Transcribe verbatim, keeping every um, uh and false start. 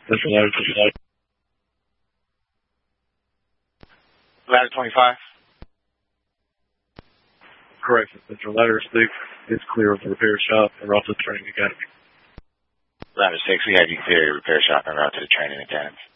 Central Ladder, Central Ladder. Ladder twenty-five. Correct. Central Ladder six is clear of the repair shop and route to the training academy. Ladder six, we have you clear your repair shop and route to the training academy.